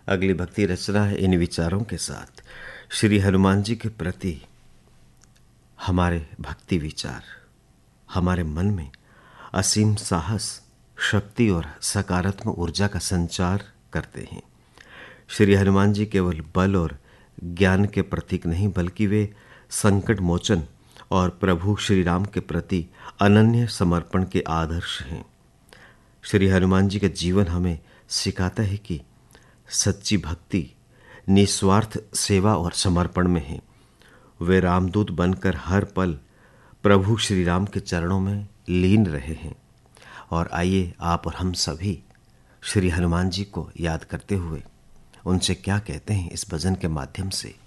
अगली भक्ति रचना है इन विचारों के साथ। श्री हनुमान जी के प्रति हमारे भक्ति विचार हमारे मन में असीम साहस, शक्ति और सकारात्मक ऊर्जा का संचार करते हैं। श्री हनुमान जी केवल बल और ज्ञान के प्रतीक नहीं, बल्कि वे संकट मोचन और प्रभु श्री राम के प्रति अनन्य समर्पण के आदर्श हैं। श्री हनुमान जी का जीवन हमें सिखाता है कि सच्ची भक्ति निस्वार्थ सेवा और समर्पण में है। वे रामदूत बनकर हर पल प्रभु श्री राम के चरणों में लीन रहे हैं। और आइए आप और हम सभी श्री हनुमान जी को याद करते हुए उनसे क्या कहते हैं इस भजन के माध्यम से।